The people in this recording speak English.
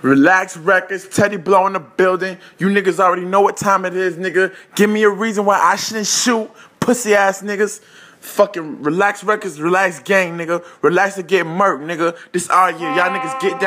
Relax Records, Teddy Blow in the building. You niggas already know what time it is, nigga. Give me a reason why I shouldn't shoot, pussy ass niggas. Fucking Relax Records, Relax Gang, nigga. Relax to get murked, nigga. This our year, y'all niggas get down.